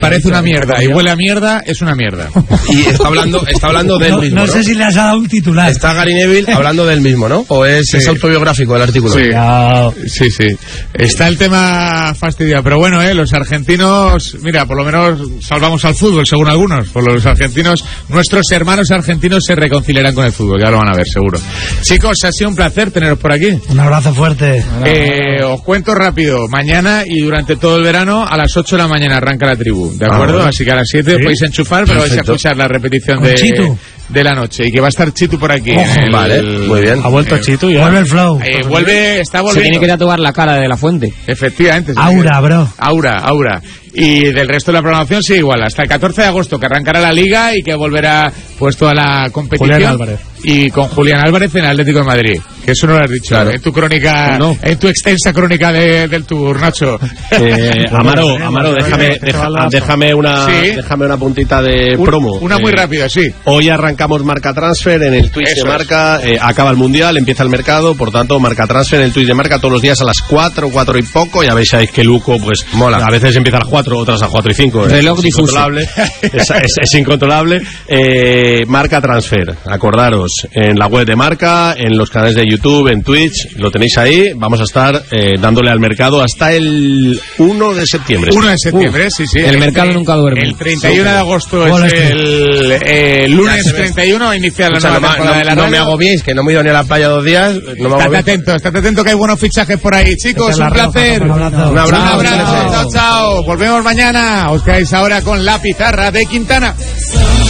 parece una mierda y huele a mierda, es una mierda. Y está hablando del mismo, ¿no? No sé si le has dado un titular. Está Gary Neville hablando del mismo, ¿no? ¿O es autobiográfico el artículo? Sí. No. Sí. Está el tema fastidiado, pero bueno, los argentinos, mira, por lo menos salvamos al fútbol, según algunos. Por los argentinos, nuestros hermanos argentinos se reconciliarán con el fútbol, ya lo van a ver, seguro. Chicos, ha sido un placer teneros por aquí. Un abrazo fuerte. Os cuento rápido, mañana y durante todo el verano a las 8 de la mañana arranca la tribu, ¿de acuerdo? Así que a las 7 podéis enchufar, pero vais a escuchar la repetición de la noche, y que va a estar Chitu por aquí. Vale, muy bien. Ha vuelto Chitu ya. Vuelve el flow. Está volviendo. Se tiene que tatuar la cara de la fuente. Efectivamente. Aura, bro. Aura. Y del resto de la programación sigue igual, hasta el 14 de agosto, que arrancará la Liga y que volverá pues toda la competición. Julián Álvarez. Y con Julián Álvarez en el Atlético de Madrid, que eso no lo has dicho, claro. En tu crónica, en tu extensa crónica del Tour, Nacho. Amaro, déjame una puntita de promo. Una muy rápida, sí. Hoy arrancamos Marca Transfer en el Twitch de Marca, acaba el Mundial, empieza el mercado, por tanto Marca Transfer en el Twitch de Marca todos los días a las 4 y poco. Ya veis que Luco pues mola. A veces empieza a las 4, otras a 4 y 5. Reloj es incontrolable. es incontrolable. Marca Transfer, acordaros, en la web de Marca, en los canales de YouTube, en Twitch, lo tenéis ahí. Vamos a estar dándole al mercado hasta el 1 de septiembre. 1 de septiembre, sí. El mercado nunca duerme. El 31 de agosto es el lunes 31 inicia la nueva temporada de la radio. No me agobiéis, que no me he ido ni a la playa 2 días. Estate atento que hay buenos fichajes por ahí, chicos. Un placer. Un abrazo. Chao. Volvemos mañana. Os quedáis ahora con La Pizarra de Quintana.